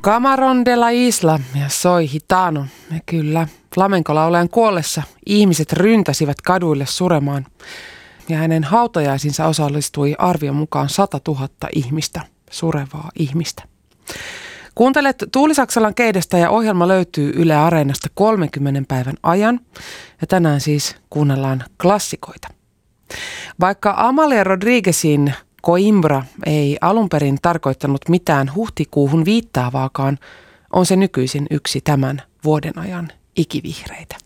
Camarón de la Isla ja Soy Gitano. Ja kyllä, flamenkolaulajan kuollessa ihmiset ryntäsivät kaduille suremaan. Ja hänen hautajaisinsa osallistui arvion mukaan 100 000 ihmistä, surevaa ihmistä. Kuuntelet Tuuli Saksalan Keidasta ja ohjelma löytyy Yle Areenasta 30 päivän ajan. Ja tänään siis kuunnellaan klassikoita. Vaikka Amalia Rodriguezin Coimbra ei alun perin tarkoittanut mitään huhtikuuhun viittaavaakaan, on se nykyisin yksi tämän vuoden ajan ikivihreitä.